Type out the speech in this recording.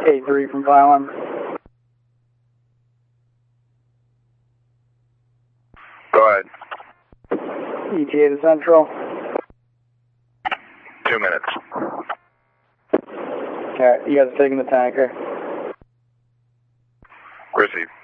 8-3 from Violin. Go ahead. ETA to Central. 2 minutes. Alright, you guys are taking the tanker. Received.